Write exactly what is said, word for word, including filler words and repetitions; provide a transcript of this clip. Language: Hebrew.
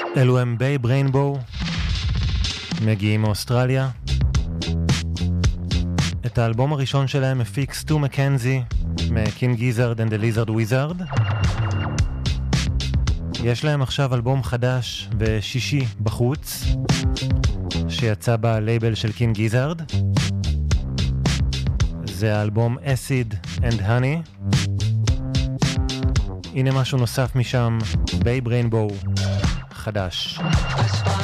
אלו הם בייב ריינבו, מגיעים מאוסטרליה. את האלבום הראשון שלהם הפיק סטו מקנזי מ-King Gizzard and the Lizard Wizard. יש להם עכשיו אלבום חדש בשישי בחוץ שיצא בלייבל של King Gizzard. זה האלבום Acid and Honey. הנה משהו נוסף משם, בייב ריינבו חדש.